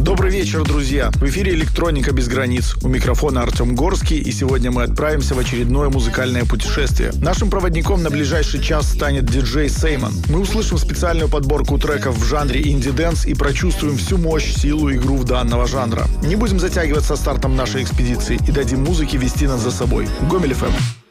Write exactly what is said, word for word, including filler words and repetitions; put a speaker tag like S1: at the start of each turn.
S1: Добрый вечер, друзья! В эфире «Электроника без границ». У микрофона Артем Горский, и сегодня мы отправимся в очередное музыкальное путешествие. Нашим проводником на ближайший час станет диджей Сеймон. Мы услышим специальную подборку треков в жанре инди-дэнс и прочувствуем всю мощь, силу и грув данного жанра. Не будем затягивать со стартом нашей экспедиции и дадим музыке вести нас за собой. Гомель эф эм.